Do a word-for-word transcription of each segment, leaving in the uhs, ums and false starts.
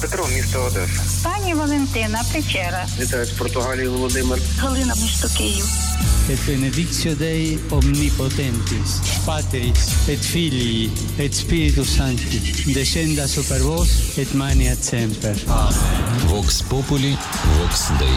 Петро, місто Одеса. Пані Валентина, Печера. Вітаю з Португалії, Володимир. Галина, місто Київ. Et benedictio Dei omnipotentis, Patris et Filii et Spiritus Sancti, descenda super vos et maniat semper. Vox Populi, Vox Dei.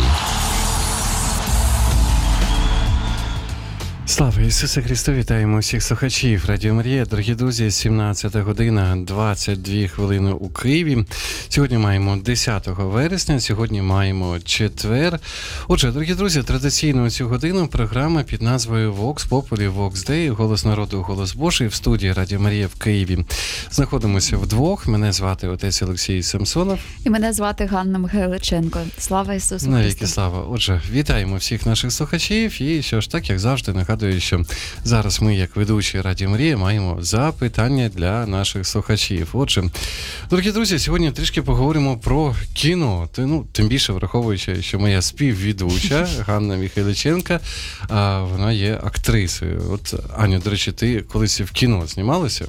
Слава Ісусу Христу! Вітаємо всіх слухачів Радіо Марія. Дорогі друзі, сімнадцята година, двадцять дві хвилини у Києві. Сьогодні маємо десятого вересня, сьогодні маємо четвер. Отже, дорогі друзі, традиційно у цю годину програма під назвою Vox Populi, Vox Dei, Голос народу, Голос Божий в студії Радіо Марія в Києві. Знаходимося вдвох. Мене звати отець Олексій Самсонов. І мене звати Ганна Михайличенко. Слава Ісусу Христу! Навіки слава! Отже, вітаємо всіх наших слухачів. І що ж, так, як завжди, нагадую, що зараз ми, як ведучі Радіо Марія, маємо запитання для наших слухачів. Отже, дорогі друзі, сьогодні трішки поговоримо про кіно. Ну, тим більше враховуючи, що моя співведуча Ганна Михайличенко, а вона є актрисою. От, Аню, до речі, ти колись в кіно знімалася?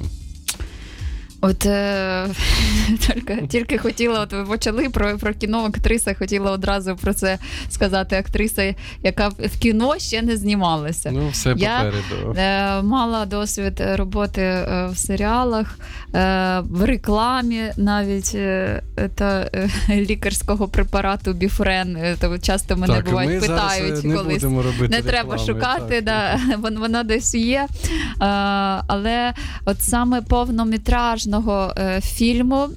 От е, тільки, тільки хотіла, от ви почали про, про кіно, актриса, хотіла одразу про це сказати. Актриса, яка в кіно ще не знімалася. Ну, все попереду. Я е, мала досвід роботи е, в серіалах, е, в рекламі навіть е, та, е, лікарського препарату Біфрен. Е, то часто мене так, бувають, ми питають, не колись будемо робити не реклами, треба шукати, так, да, так. вона десь є. Е, але от саме повнометражного фільму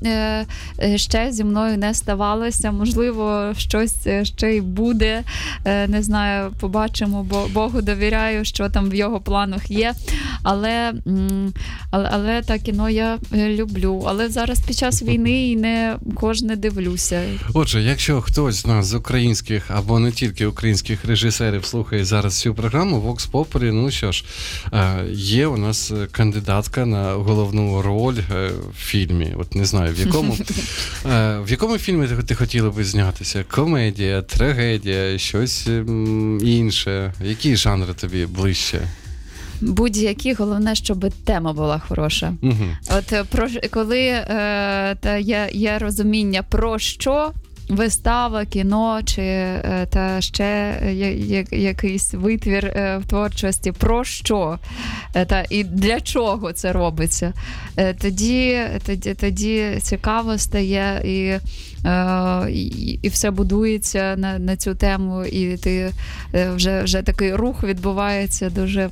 ще зі мною не ставалося. Можливо, щось ще й буде. Не знаю, побачимо, бо Богу довіряю, що там в його планах є. Але, але, але так, кіно я люблю. Але зараз під час війни і не кожне дивлюся. Отже, якщо хтось з нас з українських або не тільки українських режисерів слухає зараз цю програму Vox Populi, ну що ж, є у нас кандидатка на головну роль в фільмі. От не знаю, в якому в якому фільмі ти хотіла би знятися? Комедія, трагедія, щось інше? Які жанри тобі ближче? Будь-які, головне, щоб тема була хороша. Угу. От про коли е, та є, є розуміння про що вистава, кіно чи е, та ще я, я, якийсь витвір е, в творчості, про що е, та і для чого це робиться, е, тоді, тоді, тоді цікаво стає і, е, і, і все будується на, на цю тему, і ти е, вже, вже такий рух відбувається дуже.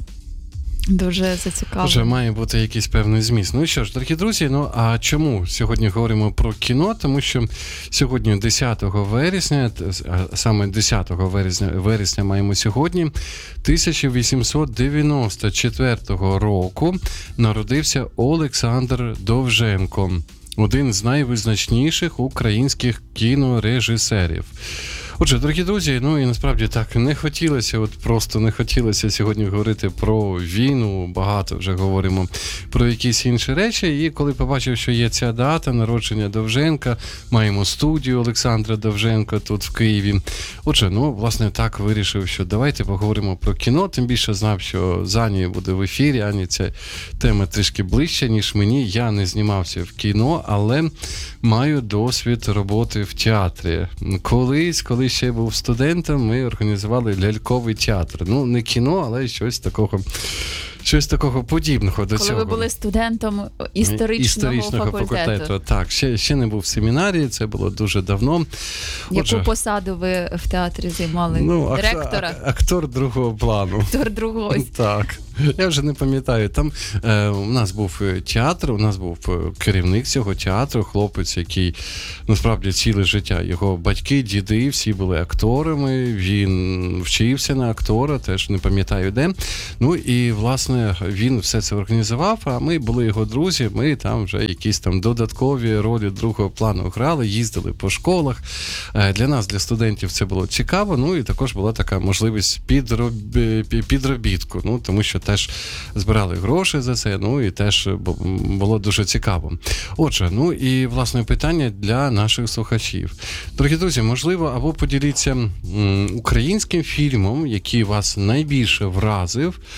Дуже зацікавлено. Вже має бути якийсь певний зміст. Ну що ж, дорогі друзі, ну а чому сьогодні говоримо про кіно? Тому що сьогодні десятого вересня, саме десятого вересня, вересня маємо сьогодні, тисяча вісімсот дев'яносто четвертого року народився Олександр Довженко, один з найвизначніших українських кінорежисерів. Отже, дорогі друзі, ну і насправді так не хотілося, от просто не хотілося сьогодні говорити про війну, багато вже говоримо про якісь інші речі, і коли побачив, що є ця дата народження Довженка, маємо студію Олександра Довженка тут в Києві. Отже, ну, власне, так вирішив, що давайте поговоримо про кіно, тим більше знав, що з Анією буде в ефірі, Ані ця тема трішки ближча, ніж мені, я не знімався в кіно, але маю досвід роботи в театрі. Колись, коли ще був студентом, ми організували ляльковий театр. Ну, не кіно, але щось такого, щось такого подібного до коли цього. Коли ви були студентом історичного, історичного факультету. факультету. Так, ще, ще не був в семінарії, це було дуже давно. Яку Отже, посаду ви в театрі займали? Ну, директора? Ак- актор другого плану. Актор другого. Так. Я вже не пам'ятаю. Там е, у нас був театр, у нас був керівник цього театру, хлопець, який насправді ціле життя. Його батьки, діди, всі були акторами, він вчився на актора, теж не пам'ятаю де. Ну і, власне, він все це організував, а ми були його друзі, ми там вже якісь там додаткові ролі другого плану грали, їздили по школах. Е, для нас, для студентів, це було цікаво, ну і також була така можливість підроб... підробітку, ну, тому що теж збирали гроші за це, ну і теж було дуже цікаво. Отже, ну і, власне, питання для наших слухачів. Дорогі друзі, можливо, або поділіться м, українським фільмом, який вас найбільше вразив,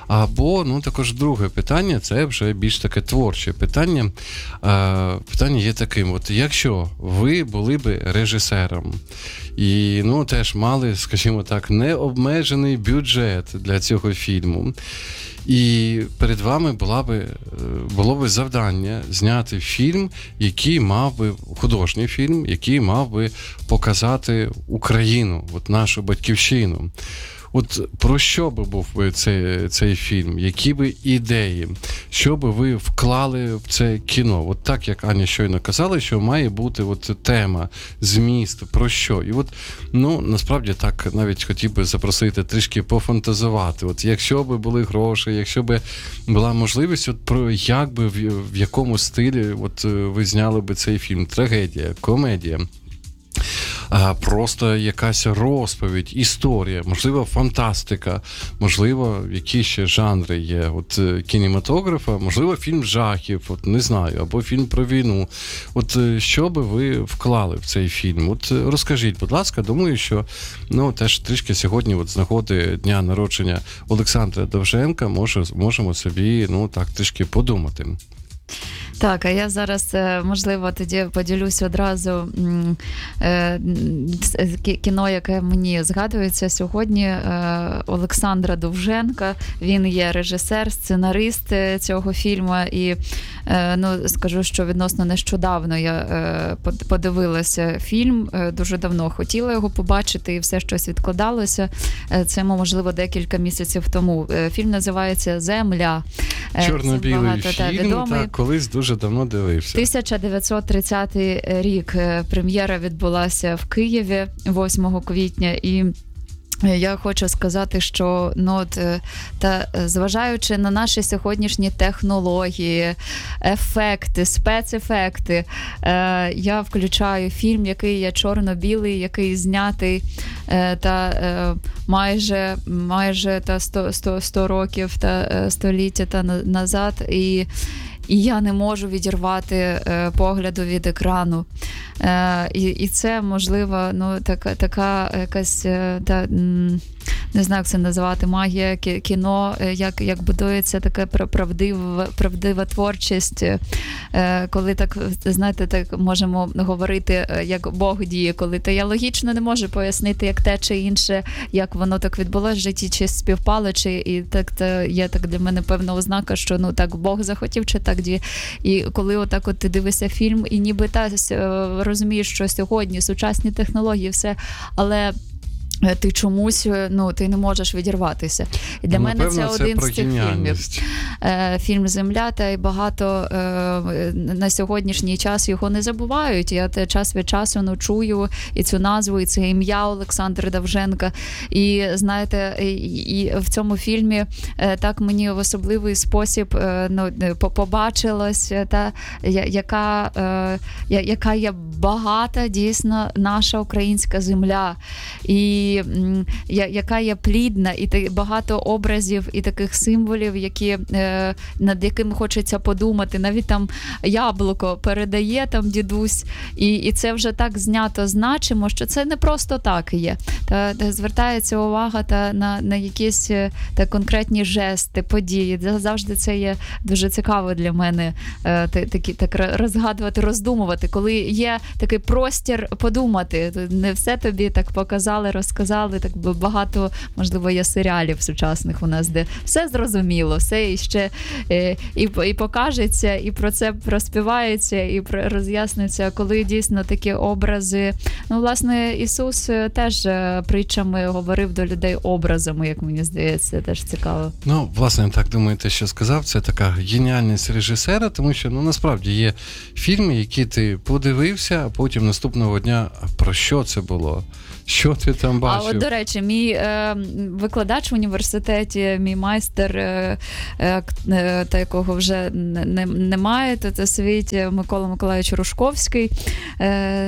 Або, ну, також друге питання, це вже більш таке творче питання. Е, питання є таким, от якщо ви були би режисером і, ну, теж мали, скажімо так, необмежений бюджет для цього фільму, і перед вами була би, було би завдання зняти фільм, який мав би, художній фільм, який мав би показати Україну, от нашу батьківщину. От про що би був би цей, цей фільм? Які би ідеї? Що би ви вклали в це кіно? От так, як Аня щойно казала, що має бути от тема, зміст, про що? І от, ну, насправді так, навіть хотів би запросити трішки пофантазувати. От якщо би були гроші, якщо би була можливість, от про як би, в, в якому стилі от ви зняли би цей фільм? Трагедія, комедія? А просто якась розповідь, історія, можливо, фантастика, можливо, які ще жанри є от кінематографа, можливо, фільм жахів, от не знаю, або фільм про війну. От що би ви вклали в цей фільм? От розкажіть, будь ласка, думаю, що, ну, теж трішки сьогодні от з нагоди дня народження Олександра Довженка може, можемо собі, ну, так, трішки подумати. Так, а я зараз, можливо, тоді поділюсь одразу кіно, яке мені згадується сьогодні, Олександра Довженка. Він є режисер, сценарист цього фільму. І, ну, скажу, що відносно нещодавно я подивилася фільм, дуже давно хотіла його побачити, і все щось відкладалося. Це, можливо, декілька місяців тому. Фільм називається «Земля». Чорно-білий фільм, так, колись дуже давно дивився. тисяча дев'ятсот тридцятий рік. Прем'єра відбулася в Києві восьмого квітня, і я хочу сказати, що, ну, от, та, зважаючи на наші сьогоднішні технології, ефекти, спецефекти, е, я включаю фільм, який є чорно-білий, який знятий е, та е, майже, майже та сто, сто, сто років та століття та назад, і І я не можу відірвати е, погляду від екрану. Е, і, і це, можливо, ну, така, така якась, е, та, м, не знаю, як це називати, магія кіно, як, як будується така правдива, правдива творчість, е, коли так, знаєте, так можемо говорити, як Бог діє, коли то я логічно не можу пояснити, як те чи інше, як воно так відбулося в житті, чи співпало, чи і так то є так для мене певна ознака, що, ну, так Бог захотів, чи так діє. І коли отак от ти дивишся фільм, і ніби та розумієш, що сьогодні сучасні технології, все, але ти чомусь, ну, ти не можеш відірватися. І для ну, мене напевно, це це один з цих геніальність. фільмів. Фільм «Земля», та й багато на сьогоднішній час його не забувають. Я те час від часу, ну, чую і цю назву, і це ім'я Олександра Довженка. І, знаєте, і, і в цьому фільмі так мені в особливий спосіб, ну, побачилось, та, яка, яка є багата, дійсно, наша українська земля. І яка є плідна, і багато образів і таких символів, які, над якими хочеться подумати. Навіть там яблуко передає там дідусь, і, і це вже так знято значимо, що це не просто так є. Та, та звертається увага та, на, на якісь та, конкретні жести, події. Завжди це є дуже цікаво для мене такі, так розгадувати, роздумувати, коли є такий простір подумати. Не все тобі так показали, розказали, так багато, можливо, є серіалів сучасних у нас, де все зрозуміло, все іще і, і покажеться, і про це проспівається, і роз'ясниться, коли дійсно такі образи. Ну, власне, Ісус теж притчами говорив до людей образами, як мені здається, теж цікаво. Ну, власне, так думаєте, що сказав, це така геніальність режисера, тому що, ну, насправді є фільми, які ти подивився, а потім наступного дня, про що це було? Що ти там бачив? А от, до речі, мій е, викладач в університеті, мій майстер, е, е, та якого вже не, немає, то це світ Микола Миколайович Рушковський, е,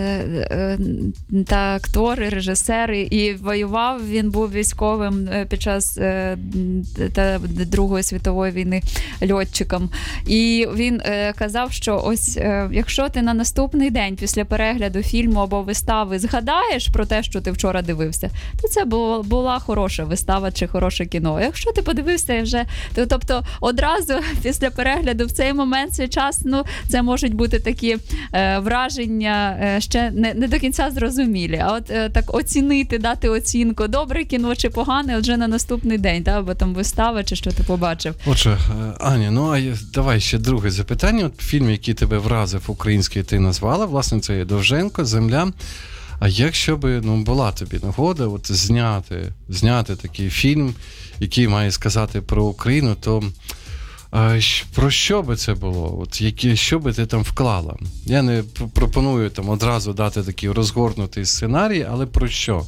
е, та актор, і режисер, і воював, він був військовим під час е, та Другої світової війни льотчиком. І він е, казав, що ось, е, якщо ти на наступний день після перегляду фільму або вистави згадаєш про те, що ти вчора дивився, подивився, то це було, була хороша вистава чи хороше кіно. Якщо ти подивився вже, то, тобто одразу після перегляду в цей момент, цей час, ну, це можуть бути такі е, враження е, ще не, не до кінця зрозумілі. А от е, так оцінити, дати оцінку, добре кіно чи погане, вже на наступний день, та, або там вистава, чи що ти побачив. Отже, Аня, ну а давай ще друге запитання. От фільм, який тебе вразив, український, ти назвала, власне, це є Довженко, «Земля». А якщо би, ну, була тобі нагода от зняти, зняти такий фільм, який має сказати про Україну, то а, про що би це було? От які, що би ти там вклала? Я не пропоную там одразу дати такий розгорнутий сценарій, але про що?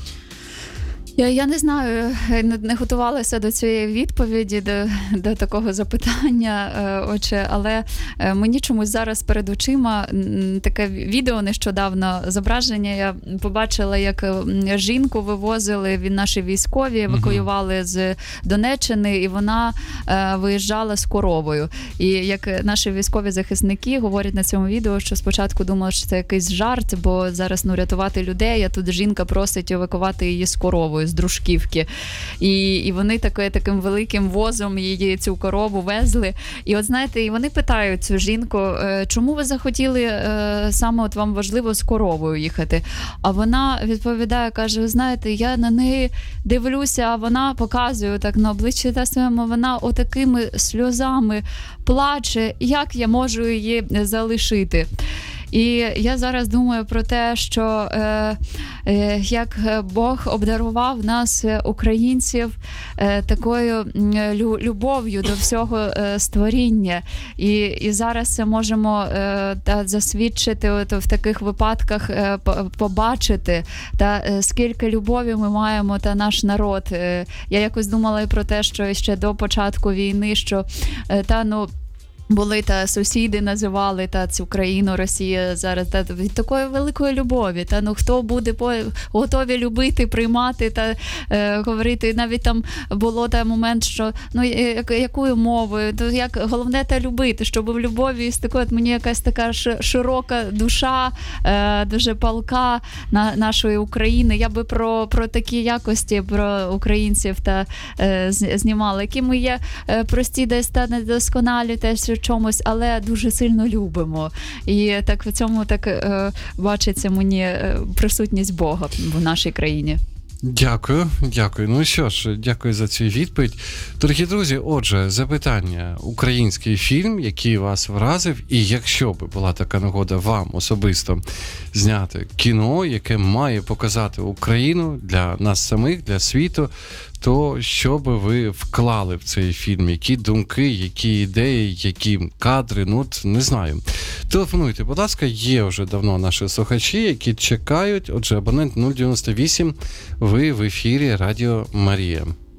Я, я не знаю, не, не готувалася до цієї відповіді, до, до такого запитання, отже, але мені чомусь зараз перед очима таке відео нещодавно, зображення, я побачила, як жінку вивозили, від наші військові, евакуювали з Донеччини, і вона виїжджала з коровою. І як наші військові захисники говорять на цьому відео, що спочатку думали, що це якийсь жарт, бо зараз, ну, рятувати людей, а тут жінка просить евакувати її з коровою, з Дружківки. І, і вони таки, таким великим возом її, цю корову, везли. І от, знаєте, і вони питають цю жінку, чому ви захотіли, саме от вам важливо з коровою їхати? А вона відповідає, каже, ви знаєте, я на неї дивлюся, а вона показує так на обличчі та своєму, вона отакими сльозами плаче, як я можу її залишити? І я зараз думаю про те, що е, е, як Бог обдарував нас, українців, е, такою лю, любов'ю до всього е, створіння. І, і зараз це можемо е, та, засвідчити от, в таких випадках, е, побачити, та, е, скільки любові ми маємо, та наш народ. Е, я якось думала і про те, що ще до початку війни, що е, та, ну, були та сусіди, називали та цю країну, Росія зараз, та від такої великої любові. Та ну хто буде по готові любити, приймати та е, говорити. Навіть там було та момент, що ну якою мовою, то як головне та любити, щоб в любові з такої, мені якась така широка душа, е, дуже палка на нашої України. Я би про, про такі якості, про українців та е, знімала, які ми є е, прості, десь та недосконалі, теж чомусь, але дуже сильно любимо. І так в цьому так е, бачиться мені е, присутність Бога в нашій країні. Дякую, дякую. Ну що ж, дякую за цю відповідь. Дорогі друзі, отже, запитання. Український фільм, який вас вразив, і якщо б була така нагода вам особисто зняти кіно, яке має показати Україну для нас самих, для світу, то що би ви вклали в цей фільм? Які думки, які ідеї, які кадри? Ну, не знаю. Телефонуйте, будь ласка, є вже давно наші слухачі, які чекають. Отже, абонент нуль дев'яносто вісім, ви в ефірі Радіо Марія.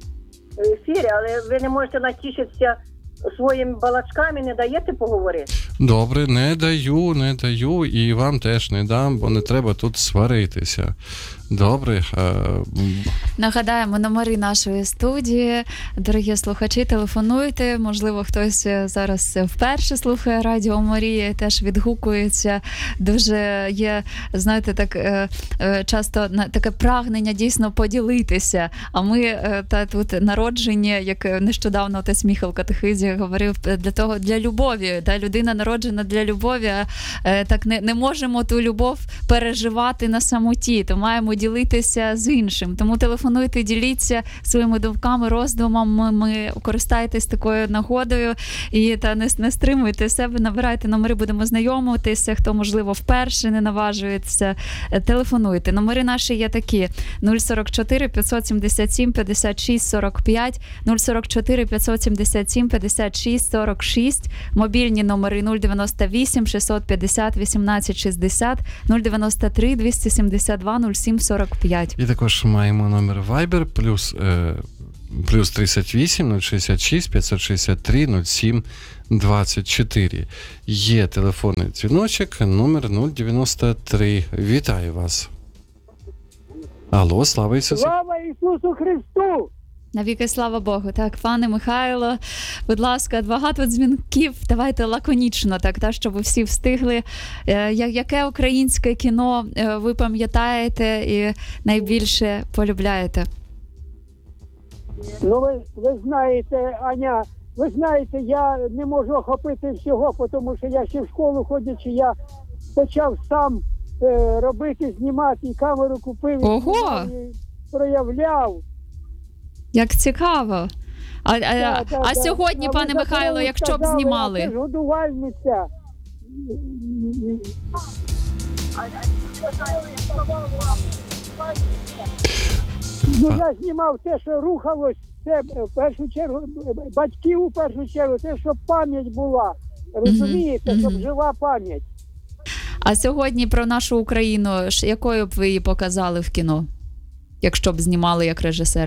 В ефірі, але ви не можете натішитися своїми балачками, не даєте поговорити? Добре, не даю, не даю, і вам теж не дам, бо не треба тут сваритися. Добре. Нагадаємо номери нашої студії. Дорогі слухачі, телефонуйте. Можливо, хтось зараз вперше слухає Радіо Марія, теж відгукується. Дуже є, знаєте, так часто таке прагнення дійсно поділитися. А ми та тут народжені, як нещодавно отець Міхал Катехизі говорив, для того, для любові. Та людина народжена для любові, а так не, не можемо ту любов переживати на самоті, то маємо ділитися з іншим. Тому телефонуйте, діліться своїми думками, роздумами, ми користайтесь такою нагодою і та не, не стримуйте себе, набирайте номери, будемо знайомитися, хто, можливо, вперше не наважується, телефонуйте. Номери наші є такі: нуль сорок чотири п'ятсот сімдесят сім п'ятдесят шість сорок п'ять, нуль сорок чотири п'ятсот сімдесят сім п'ятдесят шість сорок шість, мобільні номери нуль дев'яносто вісім шістсот п'ятдесят вісімнадцять шістдесят, нуль дев'яносто три двісті сімдесят два нуль сім сорок п'ять. І також маємо номер Viber плюс, е, плюс тридцять вісім нуль шістдесят шість п'ятсот шістдесят три нуль сім двадцять чотири. Є телефонний дзвіночок, номер нуль дев'яносто три. Вітаю вас. Алло, слава Ісусу. Слава Ісусу Христу! Навіки слава Богу. Так, пане Михайло, будь ласка, багато дзвінків. Давайте лаконічно, так, та, щоб всі встигли. Е, яке українське кіно е, ви пам'ятаєте і найбільше полюбляєте? Ну, ви, ви знаєте, Аня, ви знаєте, я не можу охопити всього, тому що я ще в школу ходячи, я почав сам е, робити, знімати, і камеру купив, і, Ого! знімав, і проявляв. Як цікаво. А, Да, а, да, а да. сьогодні, А ви пане за Михайло, корову якщо б сказали, знімали? а це ж годувальниця. Ну, я знімав те, що рухалось, це в першу чергу, батьків у першу чергу, це щоб пам'ять була. Розумієте, Мгм, щоб мгм. жива пам'ять. А сьогодні про нашу Україну, ж якою б ви її показали в кіно? Якщо б знімали як режисер?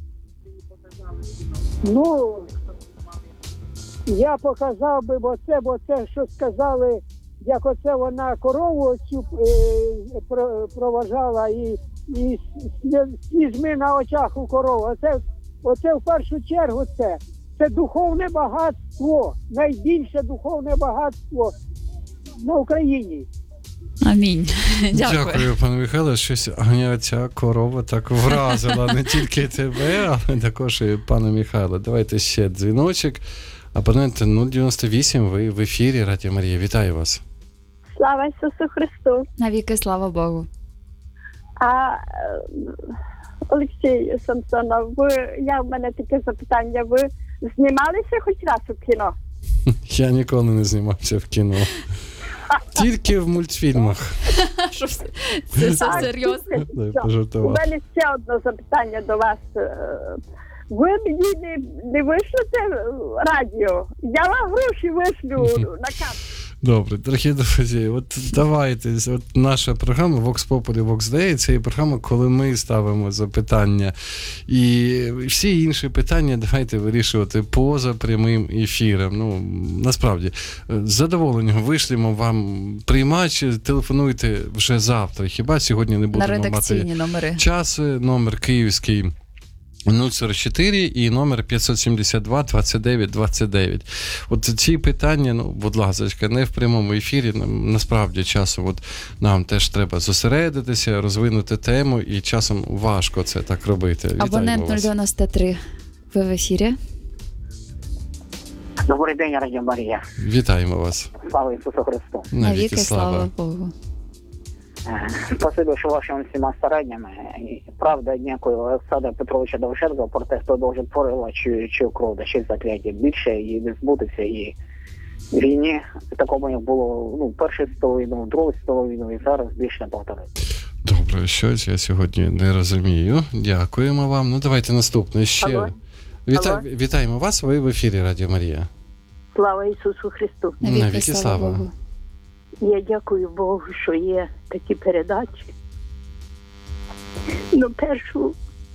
Ну, я показав би, бо це, бо це, що сказали, як оце вона корову цю е, про- проважала і, і слі- слізьми на очах у корови. Оце, оце в першу чергу це. Це духовне багатство, найбільше духовне багатство на Україні. Амінь. Дякую. Дякую, пане Михайло. Щось Аня, ця корова так вразила не тільки тебе, але також і пана Михайла. Давайте ще дзвіночок. Абонент нуль дев'яносто вісім, ви в ефірі Радіо Марія. Вітаю вас. Слава Ісусу Христу. Навіки слава Богу. А е, Олексій Самсонов, ви, я в мене таке запитання. Ви знімалися хоч раз у кіно? Я ніколи не знімався в кіно. Тільки в мультфільмах. Що все- Це все Так, серйозно? слухайте, Дай що? У пожартував. мене ще одне запитання до вас. Е, Ви мені не, не вишлете радіо? Я вам гроші вишлю на карту. Добре, дорогі друзі, от давайте, от наша програма Vox Populi, Vox Dei, це є програма, коли ми ставимо запитання. І всі інші питання давайте вирішувати поза прямим ефіром. Ну, насправді, з задоволенням вишлемо вам приймач, телефонуйте вже завтра. Хіба сьогодні не На будемо редакційні мати номери. час, номер київський нуль сорок чотири і номер п'ятсот сімдесят два двадцять дев'ять двадцять дев'ять. От ці питання, ну, будь ласка, не в прямому ефірі, нам, насправді часом от нам теж треба зосередитися, розвинути тему, і часом важко це так робити. Вітаємо Абонент нуль вас. дев'яносто три. Ви в ефірі? Добрий день, Радіо Марія. Вітаємо вас. Слава Ісусу Христу. Навіки слава Богу. Е, Спасибо, що вашими всіма стараннями. І, правда, дякую Олександра Петровича Довженка про те, хто дуже творила чи, чи кров, да ще й закляття більше, і не збутися, і в війні такому, як було, ну, перший світову війну, другу світову війну, і зараз більше не повторити. Добре, щось я сьогодні не розумію. Дякуємо вам. Ну, давайте наступне ще. Алло. Віта... Алло. Вітаємо вас, ви в ефірі Радіо Марія. Слава Ісусу Христу. Навіки, Навіки слава слава. Богу. Я дякую Богу, що є такі передачі. Ну, першу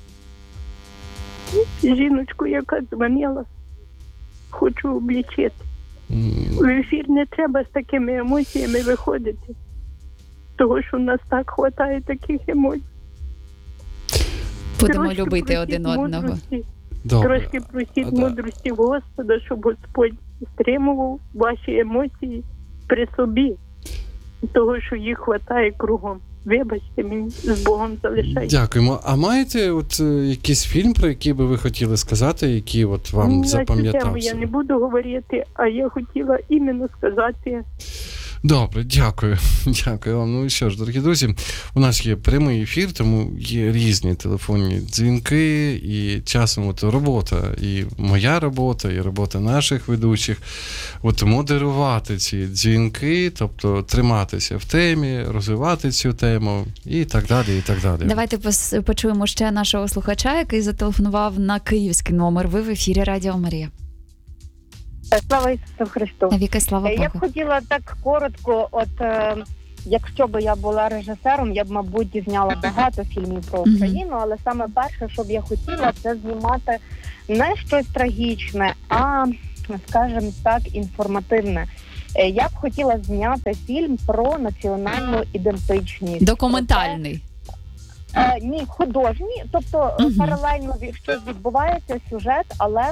жіночку, яка дзвонила, хочу облічити. М, В ефір не треба з такими емоціями виходити, того, що в нас так вистачає таких емоцій. Будемо Трошки любити просіть один одного. мудрості, Добре. Трошки А, просіть да. мудрості Господа, щоб Господь стримував ваші емоції при собі, того, що їх вистачає кругом. Вибачте мені, з Богом залишайте. Дякуємо. А маєте от е, якийсь фільм, про який би ви хотіли сказати, який от вам На цю тему запам'ятався? я не буду говорити, а я хотіла іменно сказати. Добре, дякую. Дякую вам. Ну і що ж, дорогі друзі, у нас є прямий ефір, тому є різні телефонні дзвінки, і часом от робота, і моя робота, і робота наших ведучих, от модерувати ці дзвінки, тобто триматися в темі, розвивати цю тему і так далі, і так далі. Давайте пос- почуємо ще нашого слухача, який зателефонував на київський номер. Ви в ефірі Радіо Марія. Слава Ісусу Христу. Навіки слава Я б Богу. хотіла так коротко, от е, якщо б я була режисером, я б, мабуть, зняла багато фільмів про Мгм. Україну, але саме перше, що б я хотіла, це знімати не щось трагічне, а, скажімо так, інформативне. Е, Я б хотіла зняти фільм про національну ідентичність. Документальний. Е, ні, художні, тобто Мгм. паралельно від- щось відбувається, сюжет, але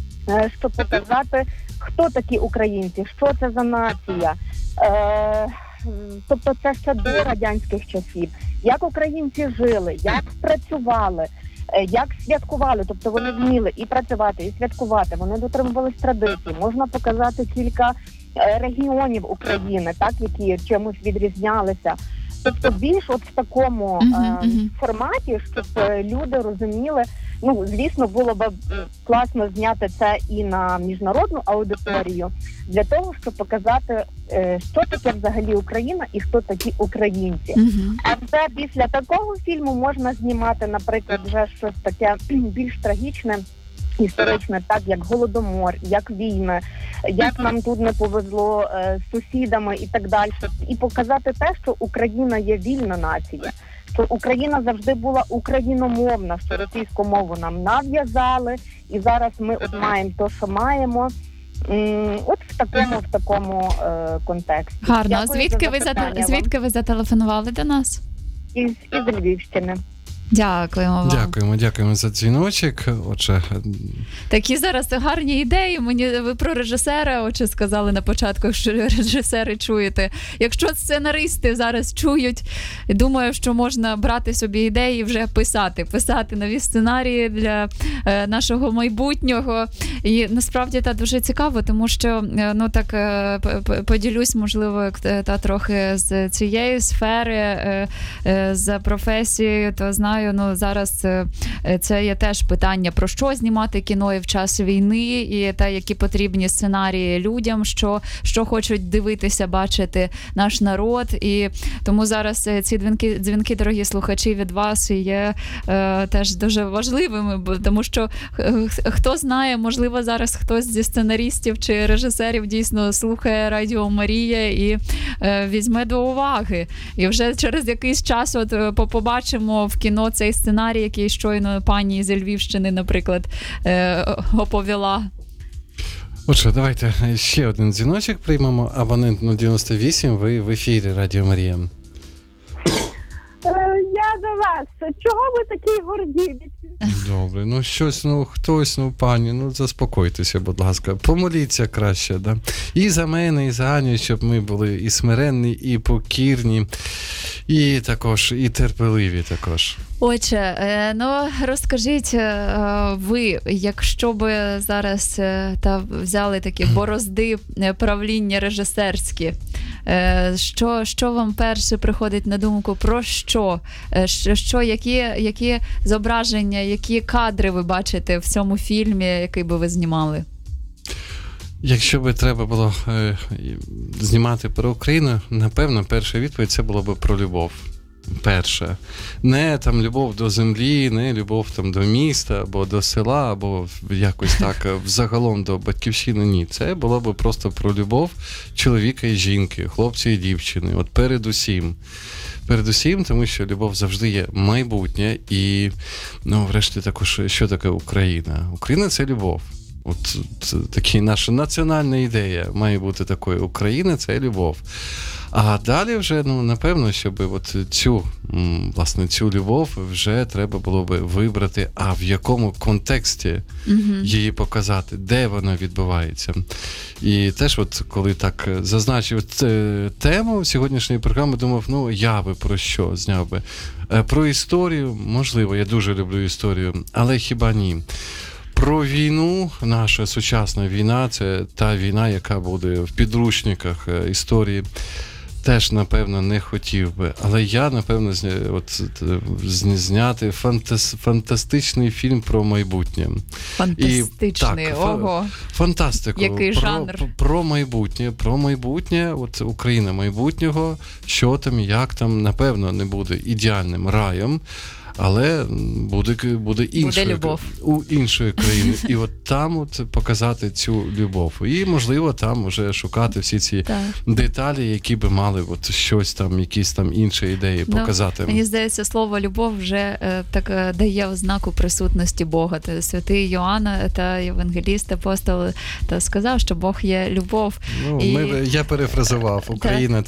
е, щоб показати, хто такі українці, що це за нація. Е, тобто це ще до радянських часів. Як українці жили, як працювали, е, як святкували, тобто вони вміли і працювати, і святкувати, вони дотримувались традицій. Можна показати кілька е, регіонів України, так, які чимось відрізнялися. Тобто більш от в такому Мгм, е, мгм. форматі, щоб е, люди розуміли. Ну, звісно, було б м, класно зняти це і на міжнародну аудиторію, для того, щоб показати, е, що таке взагалі Україна і хто такі українці. Мгм. А вже після такого фільму можна знімати, наприклад, вже щось таке більш трагічне, історичне, так як Голодомор, як війни, як нам тут не повезло е, з сусідами і так далі, і показати те, що Україна є вільна нація, що Україна завжди була україномовна, що російську мову нам нав'язали, і зараз ми от маємо те, що маємо. М, От в такому в такому е, контексті. Гарно. А Дякую звідки за ви, зате- запитання вам. звідки ви зателефонували до нас? із, із Львівщини. Дякуємо вам. Дякуємо, дякуємо за дзвіночок. Отже, Такі зараз гарні ідеї. Мені ви про режисера, отже, сказали на початку, що режисери чуєте. Якщо сценаристи зараз чують, думаю, що можна брати собі ідеї і вже писати, писати нові сценарії для е, нашого майбутнього. І насправді та дуже цікаво, тому що е, ну так е, п- п- поділюсь, можливо, як, е, та трохи з цієї сфери, е, е, з професією, то знаю. Ну, зараз е, це є теж питання, про що знімати кіно і в час війни, і те, які потрібні сценарії людям, що, що хочуть дивитися, бачити наш народ. І тому зараз е, ці дзвінки, дзвінки, дорогі слухачі, від вас є е, теж дуже важливими, бо, тому що е, хто знає, можливо, зараз хтось зі сценаристів чи режисерів дійсно слухає Радіо Марія і е, візьме до уваги. І вже через якийсь час от е, побачимо в кіно цей сценарій, який щойно пані зі Львівщини, наприклад, е, оповіла. отже, давайте ще один дзвіночок приймемо. Абонент нуль дев'яносто вісім, ви в ефірі Радіо Марія. Я до вас. Чого ви такі горді? Добре, ну щось, ну хтось, ну пані, ну заспокойтеся, будь ласка, помоліться краще, да? І за мене, і за Аню, щоб ми були і смиренні, і покірні, і також, і терпеливі також. Отже, е, ну розкажіть е, ви, якщо би зараз е, та взяли такі борозди е, правління режисерські, е, що, що вам перше приходить на думку, про що? Е, що, що які, які зображення, які кадри ви бачите в цьому фільмі, який би ви знімали? Якщо би треба було е, знімати про Україну, напевно, перша відповідь це було б про любов. Перше. Не там любов до землі, не любов там до міста, або до села, або якось так взагалом до батьківщини. Ні. Це було б просто про любов чоловіка і жінки, хлопця і дівчини. От передусім. Передусім, тому що любов завжди є майбутнє і, ну, врешті також, що таке Україна? Україна – це любов. От це така наша національна ідея має бути такою. Україна – це любов. А далі вже, ну, напевно, щоб от цю, власне, цю любов вже треба було би вибрати, а в якому контексті mm-hmm. її показати, де вона відбувається. І теж, от коли так зазначив тему сьогоднішньої програми, думав, ну, я би про що зняв би. Про історію, можливо, я дуже люблю історію, але хіба ні. Про війну, наша сучасна війна, це та війна, яка буде в підручниках історії, теж, напевно, не хотів би. Але я, напевно, зня... от, зняти фантас... фантастичний фільм про майбутнє. Фантастичний, І, так, ого. Фантастику. Який про, жанр? Про, про майбутнє, про майбутнє, от Україна майбутнього, що там, як там, напевно, не буде ідеальним раєм, але буде, буде, іншою, буде любов. У іншої країни. І от там от показати цю любов. І, можливо, там вже шукати всі ці так. деталі, які би мали от щось там, якісь там інші ідеї ну, показати. Мені здається, слово «любов» вже е, так е, дає ознаку присутності Бога. Та святий Йоанна та євангеліст, апостол, та сказав, що Бог є любов. Ну, і... ми, я перефразував. Україна